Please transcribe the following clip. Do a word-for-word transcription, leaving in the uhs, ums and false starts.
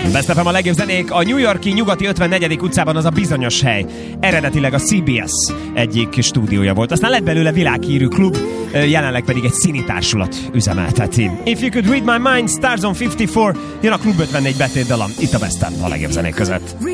Best ef em a legjobb zenék. A New York-i nyugati ötvennegyedik utcában az a bizonyos hely. Eredetileg a cé bé es egyik stúdiója volt. Aztán lett belőle világhírű klub, jelenleg pedig egy színitársulat üzemelteti. If You Could Read My Mind, Stars on ötvennégy, jön a Klub ötvennégy betétdala. Itt a Best ef a legjobb zenék között.